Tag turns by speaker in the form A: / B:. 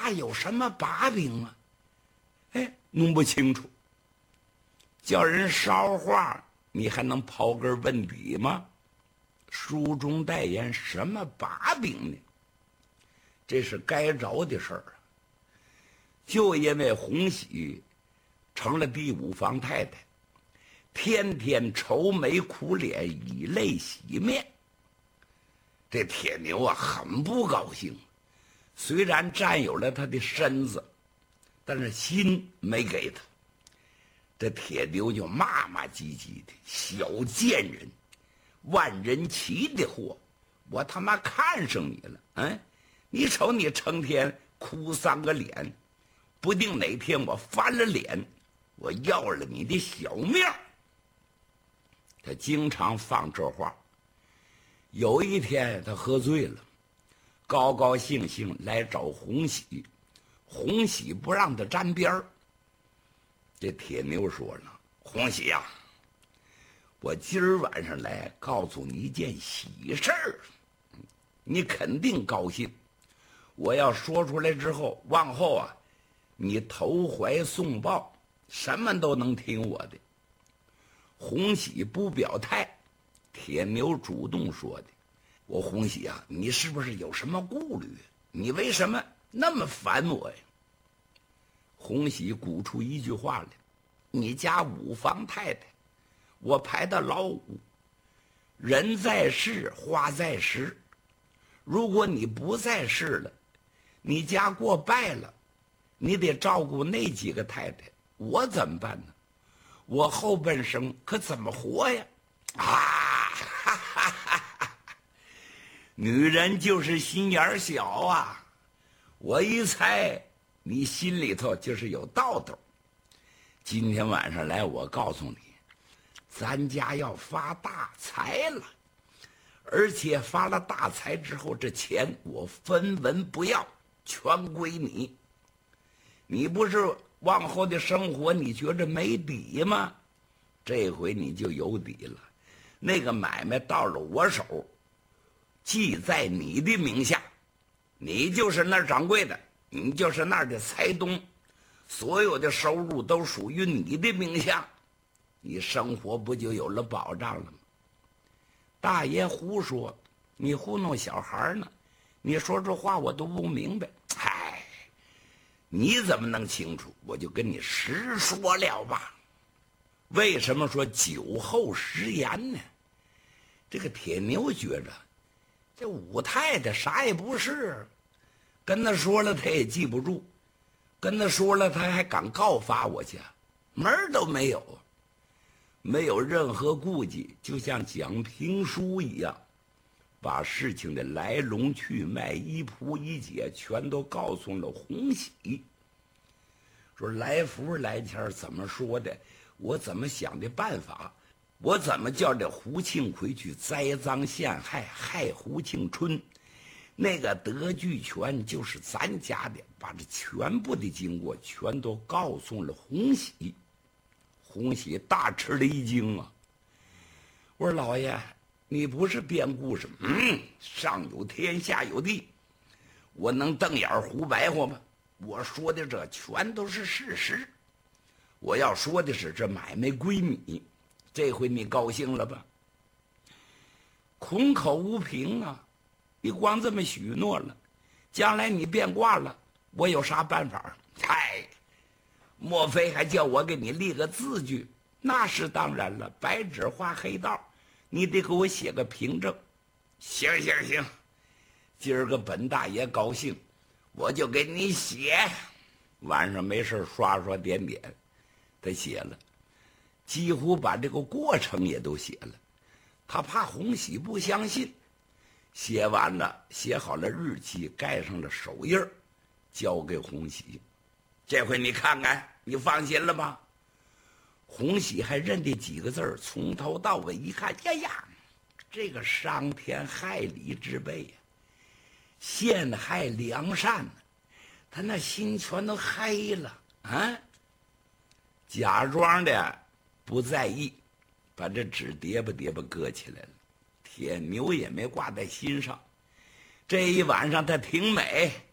A: 家有什么把柄啊？哎，弄不清楚。叫人捎话，你还能刨根问底吗？书中代言什么把柄呢？这是该着的事儿啊。就因为洪喜成了第五房太太，天天愁眉苦脸，以泪洗面。这铁牛啊，很不高兴。虽然占有了他的身子，但是心没给他。这铁牛就骂骂唧唧的，小贱人，万人骑的货，我他妈看上你了，你瞅你成天哭丧个脸，不定哪天我翻了脸，我要了你的小命。他经常放这话。有一天他喝醉了，高高兴兴来找洪喜，洪喜不让他沾边儿。这铁牛说了：“洪喜呀，我今儿晚上来告诉你一件喜事儿，你肯定高兴。我要说出来之后，往后啊，你投怀送抱，什么都能听我的。”洪喜不表态，铁牛主动说的：“我洪喜啊，你是不是有什么顾虑？你为什么那么烦我呀？”洪喜鼓出一句话来：“你家五房太太，我排到老五，人在世，花在时。如果你不在世了，你家过拜了，你得照顾那几个太太，我怎么办呢？我后半生可怎么活呀？”哈哈哈！女人就是心眼小啊！我一猜，你心里头就是有道道。今天晚上来，我告诉你，咱家要发大财了，而且发了大财之后，这钱我分文不要，全归你。你不是往后的生活你觉着没底吗？这回你就有底了。那个买卖到了我手，记在你的名下，你就是那儿掌柜的，你就是那儿的财东，所有的收入都属于你的名下，你生活不就有了保障了吗？大爷胡说，你糊弄小孩呢，你说这话我都不明白。嗨，你怎么能清楚？我就跟你实说了吧。为什么说酒后食言呢？这个铁牛觉着这武太太啥也不是，跟他说了他也记不住，跟他说了他还敢告发我去，门儿都没有，没有任何顾忌，就像讲评书一样，把事情的来龙去脉一扑一解全都告诉了洪喜。说来福来钱怎么说的，我怎么想的办法，我怎么叫这胡庆奎去栽赃陷害，害胡庆春，那个德聚全就是咱家的，把这全部的经过全都告诉了洪喜。洪喜大吃了一惊啊！我说老爷，你不是编故事？上有天下有地，我能瞪眼胡白话吗？我说的这全都是事实。我要说的是这买卖归你，这回你高兴了吧？空口无凭啊！你光这么许诺了，将来你变卦了，我有啥办法？嗨，莫非还叫我给你立个字据？那是当然了，白纸画黑道，你得给我写个凭证。行，今儿个本大爷高兴，我就给你写。晚上没事刷刷点点，他写了，几乎把这个过程也都写了。他怕洪喜不相信，写完了，写好了日期，盖上了手印儿，交给洪喜。这回你看看，你放心了吧？洪喜还认得几个字儿，从头到尾一看，呀，这个伤天害理之辈呀，陷害良善呢，他那心全都黑了啊！假装的不在意，把这纸叠吧叠吧搁起来了。铁牛也没挂在心上。这一晚上他挺美，